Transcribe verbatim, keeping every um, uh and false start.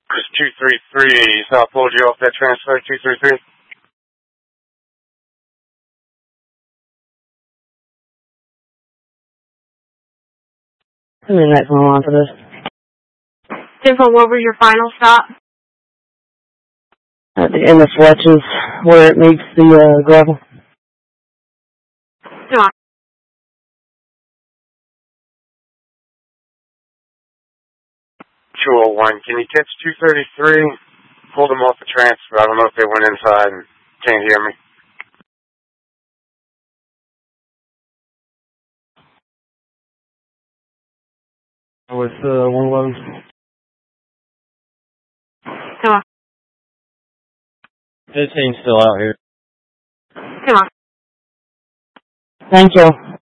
It's two three three, so I pulled you off that transfer, two three three. I mean, that's going on for this. Simple, what was your final stop? At the end of Fletch's, where it meets the uh, gravel. Come on. two oh one, can you catch two thirty-three? Pulled them off the transfer. I don't know if they went inside and can't hear me. With uh, one eleven. Come on. fifteen's still out here. Come on. Thank you.